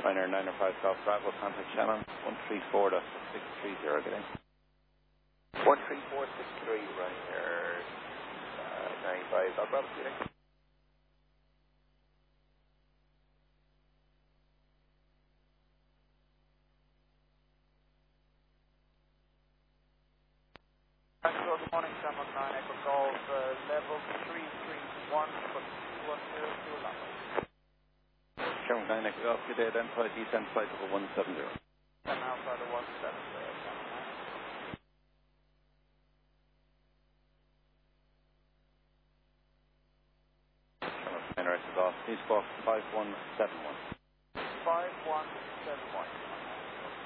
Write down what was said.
Ryanair 905 Golf Bravo, contact Shannon 134.630, get in. 13463, Ryanair 95 Golf Bravo, get in. Good morning, Sam 9 Echo Golf, level 331 for 210 London. Sherman 9 Echo Golf, good day, identify descent flight over 170. And outside of 170. Sherman 9 Echo Golf, please squawk 5171. 5171.